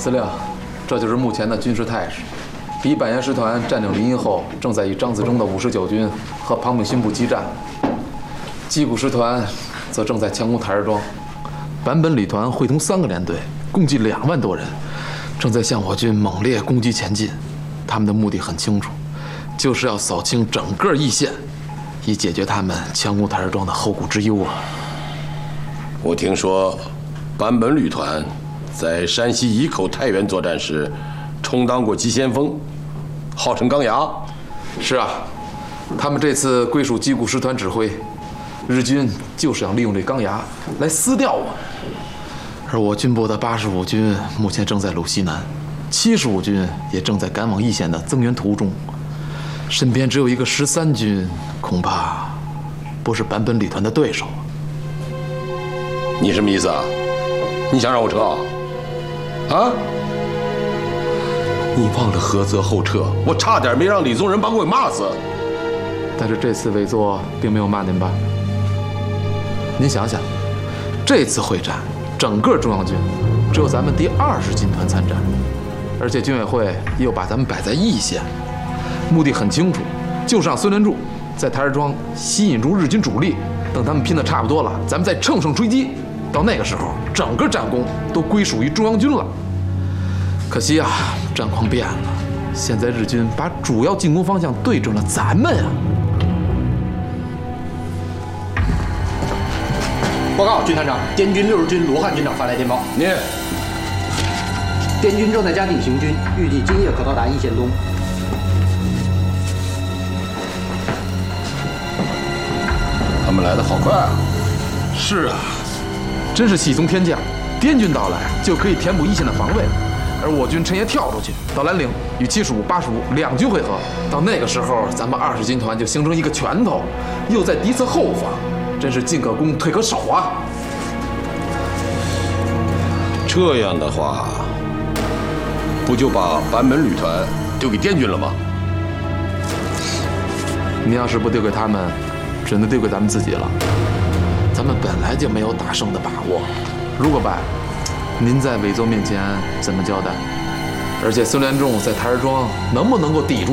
司令，这就是目前的军事态势。第1板岩师团占领临沂后，正在与张自忠的59军和庞炳勋部激战；矶谷师团则正在强攻台儿庄。坂本旅团会同3个连队，共计2万多人，正在向我军猛烈攻击前进。他们的目的很清楚，就是要扫清整个义县，以解决他们强攻台儿庄的后顾之忧啊！ 我听说，坂本旅团在山西垭口太原作战时，充当过急先锋，号称钢牙。 是啊，他们这次归属矶谷师团指挥，日军就是想利用这钢牙来撕掉我们。而我军部的85军目前正在鲁西南，75军也正在赶往义县的增援途中，身边只有一个13军，恐怕不是坂本旅团的对手。 你什么意思啊？你想让我撤啊？啊？你忘了合泽后撤，我差点没让李宗仁把我给骂死。 但是这次委座并没有骂您吧？您想想，这次会战，整个中央军只有咱们第20军团参战，而且军委会又把咱们摆在义县，目的很清楚，就是让孙连柱在台儿庄吸引住日军主力，等他们拼得差不多了，咱们再乘胜追击。到那个时候，整个战功都归属于中央军了。可惜啊，战况变了，现在日军把主要进攻方向对准了咱们啊！ 报告军团长，滇军60军罗汉军长发来电报， 念。 滇军正在加紧行军，预计今夜可到达义县东。 他们来得好快啊！ 是啊，真是喜从天降，滇军到来就可以填补义县的防卫，而我军趁夜跳出去到兰陵，与75、85两军会合。到那个时候，咱们20军团就形成一个拳头，又在敌侧后方，真是进可攻，退可守啊！ 这样的话，不就把坂本旅团丢给滇军了吗？ 您要是不丢给他们，只能丢给咱们自己了。咱们本来就没有打胜的把握，如果败，您在委座面前怎么交代？而且孙连仲在台儿庄能不能够抵住